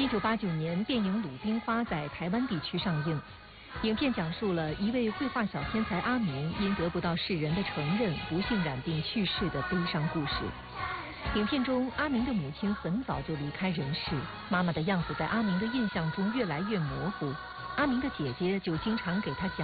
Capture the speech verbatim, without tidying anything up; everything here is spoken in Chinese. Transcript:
一九八九年，电影《鲁冰花》在台湾地区上映。影片讲述了一位绘画小天才阿明因得不到世人的承认，不幸染病去世的悲伤故事。影片中，阿明的母亲很早就离开人世，妈妈的样子在阿明的印象中越来越模糊。阿明的姐姐就经常给他讲